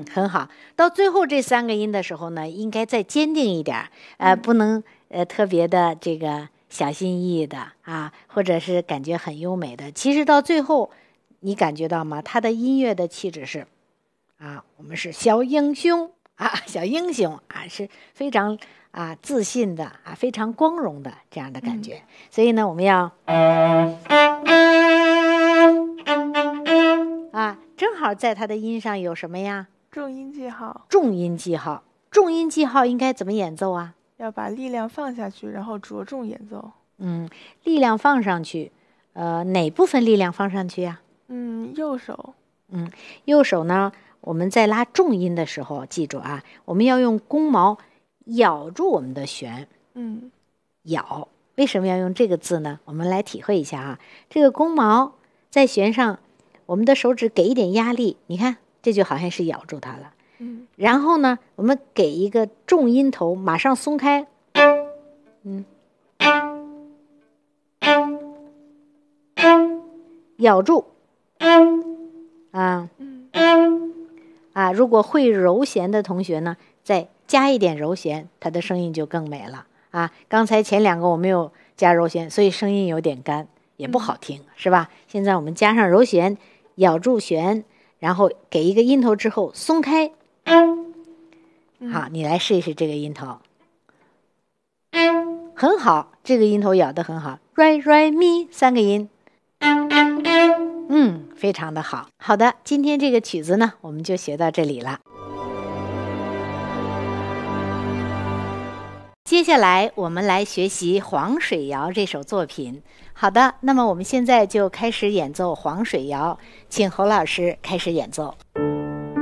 很好。到最后这3个音的时候呢，应该再坚定一点，不能特别的这个小心翼翼的啊，或者是感觉很优美的。其实到最后，你感觉到吗？它的音乐的气质是啊，我们是小英雄啊，小英雄啊，是非常自信的啊，非常光荣的这样的感觉。所以呢，我们要正好在它的音上有什么呀？ 重音记号。 重音记号。重音记号应该怎么演奏啊？ 要把力量放下去，然后着重演奏。 力量放上去，哪部分力量放上去呀？ 右手。 右手呢，我们在拉重音的时候，记住啊，我们要用弓毛咬住我们的弦。咬，为什么要用这个字呢？我们来体会一下啊。这个弓毛在弦上，我们的手指给一点压力，你看，这就好像是咬住它了。然后呢，我们给一个重音头，马上松开。咬住。如果会揉弦的同学呢，再加一点揉弦，它的声音就更美了啊。刚才前2个我没有加揉弦，所以声音有点干，也不好听，是吧？现在我们加上揉弦，咬住弦，然后给一个音头之后松开。好，你来试一试这个音头。很好，这个音头咬得很好。Re Re Mi 3个音。非常的好。好的，今天这个曲子呢，我们就学到这里了。接下来我们来学习《黄水谣》这首作品。好的，那么我们现在就开始演奏《黄水谣》，请侯老师开始演奏。